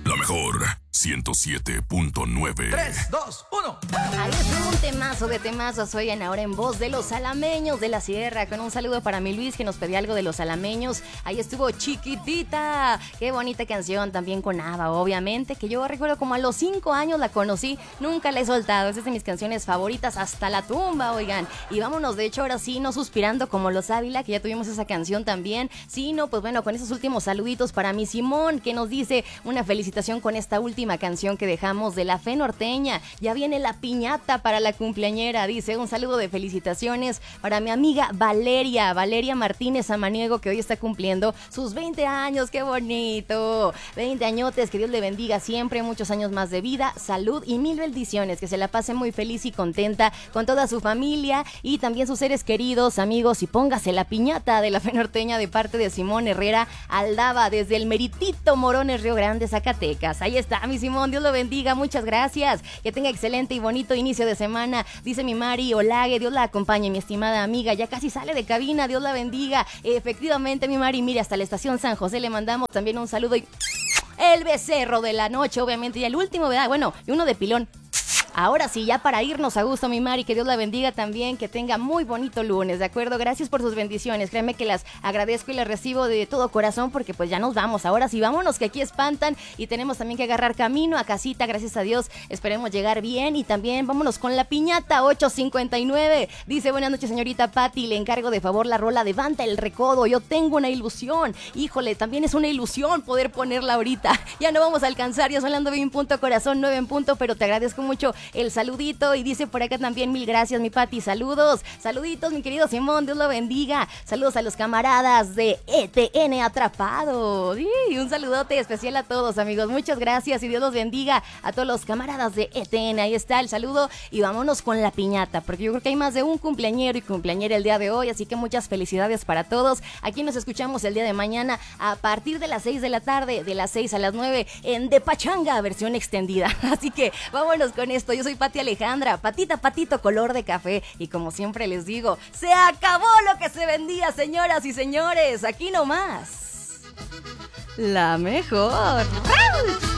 La mejor 107.9. 3, 2, 1. Ahí es un temazo de temazos. Oigan, ahora en voz de los alameños de la sierra. Con un saludo para mi Luis, que nos pedía algo de los alameños. Ahí estuvo Chiquitita. Qué bonita canción. También con Ava, obviamente. Que yo recuerdo como a los 5 años la conocí. Nunca la he soltado. Es de mis canciones favoritas hasta la tumba, oigan. Y vámonos, de hecho, ahora sí, no suspirando como los Ávila, que ya tuvimos esa canción también. Sí, no, pues bueno, con esos últimos saluditos para mi Simón, que nos dice una felicitación con esta última canción que dejamos de La Fe Norteña. Ya viene la piñata para la cumpleañera, dice. Un saludo de felicitaciones para mi amiga Valeria Martínez Amaniego, que hoy está cumpliendo sus 20 años. ¡Qué bonito! 20 añotes, que Dios le bendiga siempre, muchos años más de vida, salud y mil bendiciones, que se la pase muy feliz y contenta con toda su familia y también sus seres queridos, amigos, y póngase la piñata de La Fe Norteña de parte de Simón Herrera Aldaba, desde el meritito Morones, Río Grande, Zacatecas. Ahí está mi Simón, Dios lo bendiga, muchas gracias, que tenga excelente y bonito inicio de semana. Dice mi Mari Olague, Dios la acompañe, mi estimada amiga, ya casi sale de cabina, Dios la bendiga. Efectivamente, mi Mari, mire, hasta la estación San José le mandamos también un saludo y el becerro de la noche, obviamente, y el último, ¿verdad? Bueno, y uno de pilón. Ahora sí, ya para irnos a gusto, mi Mari, que Dios la bendiga también, que tenga muy bonito lunes, ¿de acuerdo? Gracias por sus bendiciones, créanme que las agradezco y las recibo de todo corazón, porque pues ya nos vamos, ahora sí, vámonos, que aquí espantan y tenemos también que agarrar camino a casita, gracias a Dios, esperemos llegar bien y también vámonos con la piñata 8:59, dice, buenas noches señorita Patti, le encargo de favor la rola Levanta el Recodo, yo tengo una ilusión, híjole, también es una ilusión poder ponerla ahorita, ya no vamos a alcanzar, ya son las 9 en punto, corazón 9 en punto, pero te agradezco mucho el saludito y dice por acá también mil gracias mi Pati, saludos, saluditos mi querido Simón, Dios lo bendiga, saludos a los camaradas de ETN Atrapado y un saludote especial a todos amigos, muchas gracias y Dios los bendiga a todos los camaradas de ETN, ahí está el saludo y vámonos con la piñata, porque yo creo que hay más de un cumpleañero y cumpleañera el día de hoy, así que muchas felicidades para todos, aquí nos escuchamos el día de mañana a partir de las 6 de la tarde, de las 6 a las 9 en De Pachanga, versión extendida, así que vámonos con esto. Yo soy Pati Alejandra, patita, patito, color de café. Y como siempre les digo, se acabó lo que se vendía, señoras y señores. Aquí nomás. La mejor.